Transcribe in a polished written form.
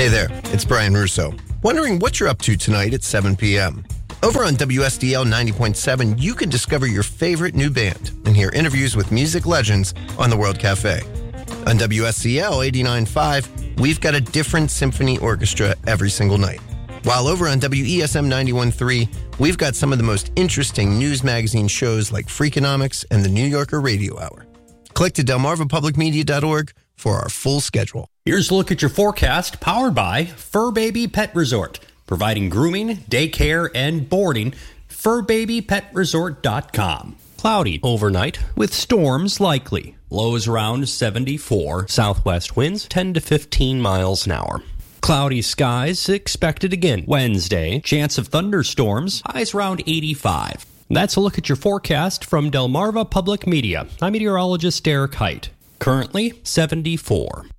Hey there, it's Brian Russo. Wondering what you're up to tonight at 7 p.m. Over on WSDL 90.7, you can discover your favorite new band and hear interviews with music legends on the World Cafe. On WSCL 89.5, we've got a different symphony orchestra every single night. While over on WESM 91.3, we've got some of the most interesting news magazine shows like Freakonomics and the New Yorker Radio Hour. Click to delmarvapublicmedia.org for our full schedule. Here's a look at your forecast, powered by Fur Baby Pet Resort, providing grooming, daycare, and boarding. FurBabyPetResort.com. Cloudy overnight with storms likely. Lows around 74. Southwest winds 10 to 15 miles an hour. Cloudy skies expected again Wednesday. Chance of thunderstorms. Highs around 85. That's a look at your forecast from Delmarva Public Media. I'm meteorologist Derek Height. Currently 74.